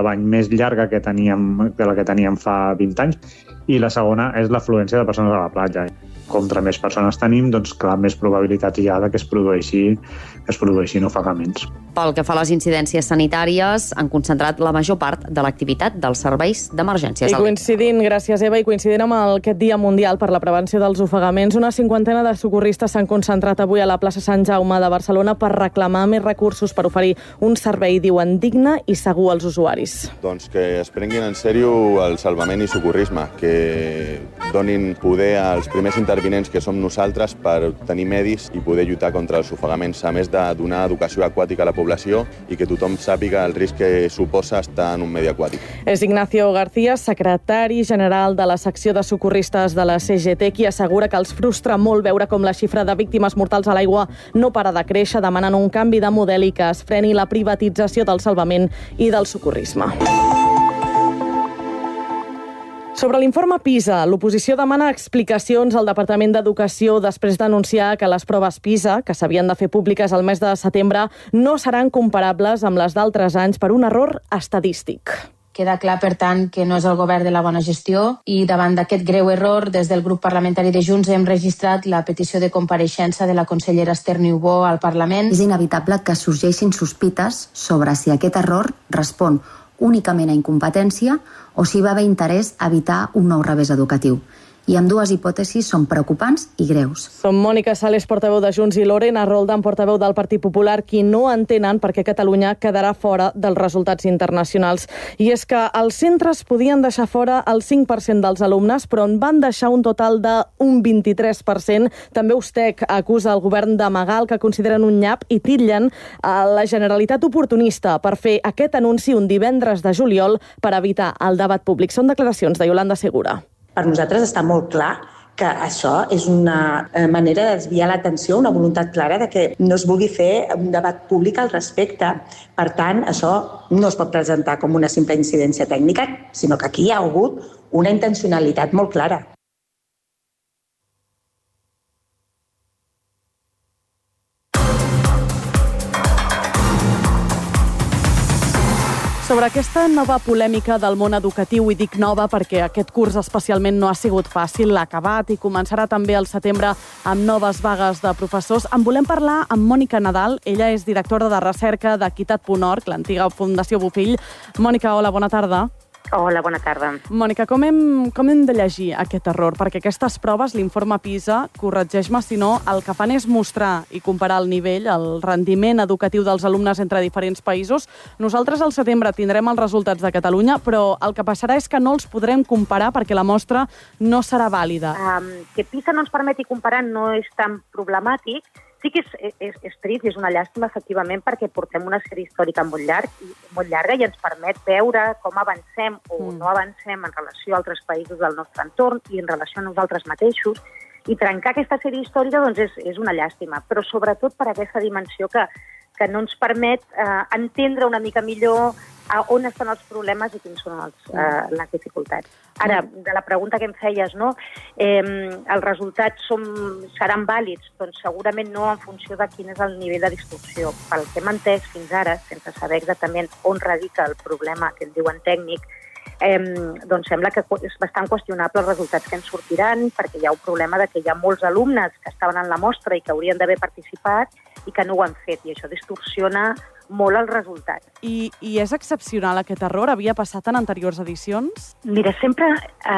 bany més llarga que la que teníem fa 20 anys, i la segona és l'afluència de persones a la platja. Contra més persones tenim, doncs clar, més probabilitat hi ha que es produeixin ofegaments. Pel que fa a les incidències sanitàries, han concentrat la major part de l'activitat dels serveis d'emergències. I coincidint, gràcies Eva, i coincidint amb aquest Dia Mundial per la Prevenció dels Ofegaments, una cinquantena de socorristes s'han concentrat avui a la plaça Sant Jaume de Barcelona per reclamar més recursos per oferir un servei, diuen, digne i segur als usuaris. Doncs que es prenguin en sèrio el salvament i socorrisme, que donin poder als primers intervinents que som nosaltres per tenir medis i poder lluitar contra els ofegaments, a més de donar educació aquàtica a la població i que tothom sàpiga el risc que suposa estar en un medi aquàtic. És Ignacio García, secretari general de la secció de socorristes de la CGT, qui assegura que els frustra molt veure com la xifra de víctimes mortals a l'aigua no para de créixer, demanen un canvi de model i que es freni la privatització del salvament i del socorrisme. Sobre l'informe PISA, l'oposició demana explicacions al Departament d'Educació després d'anunciar que les proves PISA, que s'havien de fer públiques al mes de setembre, no seran comparables amb les d'altres anys per un error estadístic. Queda clar, per tant, que no és el govern de la bona gestió i davant d'aquest greu error, des del grup parlamentari de Junts hem registrat la petició de compareixença de la consellera Esther Niubó al Parlament. És inevitable que sorgeixin sospites sobre si aquest error respon únicament a incompetència o si va haver interès a evitar un nou revés educatiu. I ambdues hipòtesis són preocupants i greus. Són Mònica Sales, portaveu de Junts, i Lorena Roldán, portaveu del Partit Popular, qui no entenen per què Catalunya quedarà fora dels resultats internacionals. I és que els centres podien deixar fora el 5% dels alumnes, però en van deixar un total d'un 23%. També Ustec acusa el govern d'amagar el que consideren un nyap i titllen a la Generalitat oportunista per fer aquest anunci un divendres de juliol per evitar el debat públic. Són declaracions de Yolanda Segura. Per nosaltres està molt clar que això és una manera de desviar l'atenció, una voluntat clara de que no es vulgui fer un debat públic al respecte. Per tant, això no es pot presentar com una simple incidència tècnica, sinó que aquí hi ha hagut una intencionalitat molt clara. Sobre aquesta nova polèmica del món educatiu, i dic nova perquè aquest curs especialment no ha sigut fàcil, l'ha acabat i començarà també al setembre amb noves vagues de professors. En volem parlar amb Mònica Nadal. Ella és directora de recerca d'Equitat.org, l'antiga Fundació Bofill. Mònica, hola, bona tarda. Hola, bona tarda. Mònica, com hem de llegir aquest error? Perquè aquestes proves, l'informe PISA, corregeix-me si no, el que fan és mostrar i comparar el nivell, el rendiment educatiu dels alumnes entre diferents països. Nosaltres al setembre tindrem els resultats de Catalunya, però el que passarà és que no els podrem comparar perquè la mostra no serà vàlida. Que PISA no ens permeti comparar no és tan problemàtic. Sí que és trist i és una llàstima, efectivament, perquè portem una sèrie històrica molt llarga i ens permet veure com avancem o no avancem en relació a altres països del nostre entorn i en relació a nosaltres mateixos. I trencar aquesta sèrie històrica doncs, és una llàstima, però sobretot per aquesta dimensió que no ens permet entendre una mica millor on estan els problemes i quins són les dificultats. Ara, de la pregunta que em feies, no? Els resultats seran vàlids? Doncs segurament no en funció de quin és el nivell de distorsió. Pel que hem entès fins ara, sense saber exactament on radica el problema que en diuen tècnic, doncs sembla que és bastant qüestionable els resultats que ens sortiran, perquè hi ha un problema de que hi ha molts alumnes que estaven en la mostra i que haurien d'haver participat i que no ho han fet, i això distorsiona molt els resultats. I és excepcional aquest error? Havia passat en anteriors edicions? Mira, sempre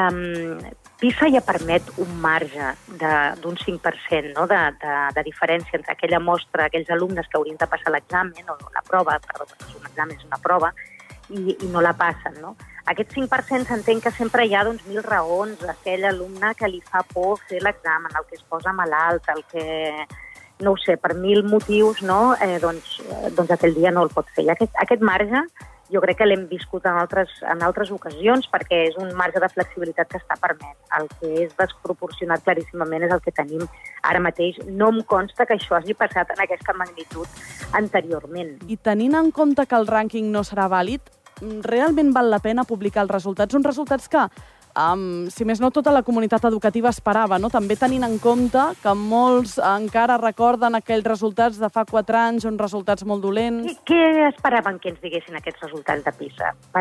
PISA ja permet un marge d'un 5%, no? de diferència entre aquella mostra, aquells alumnes que haurien de passar l'examen, o la prova, perdó, és un examen, és una prova, i no la passen, no? Aquest 5% s'entén que sempre hi ha 1.000 raons d'aquell alumne que li fa por fer l'examen, el que es posa malalt, el que, no ho sé, per 1.000 motius, no? Doncs aquell dia no el pot fer. I aquest marge jo crec que l'hem viscut en altres ocasions perquè és un marge de flexibilitat que està permès. El que és desproporcionat claríssimament és el que tenim ara mateix. No em consta que això hagi passat en aquesta magnitud anteriorment. I tenint en compte que el rànquing no serà vàlid, realment val la pena publicar els resultats? Uns resultats que, si més no, tota la comunitat educativa esperava, no? També tenint en compte que molts encara recorden aquells resultats de fa 4 anys, uns resultats molt dolents. Què esperaven que ens diguessin aquests resultats de PISA?